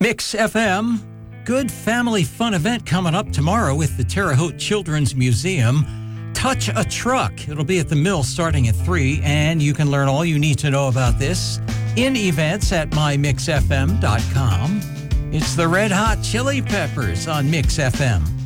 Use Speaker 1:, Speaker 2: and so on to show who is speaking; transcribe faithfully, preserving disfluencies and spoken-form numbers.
Speaker 1: Mix F M, good family fun event coming up tomorrow with the Terre Haute Children's Museum. Touch a Truck. It'll be at the Mill starting at three, and you can learn all you need to know about this in events at my mix f m dot com. It's the Red Hot Chili Peppers on Mix F M.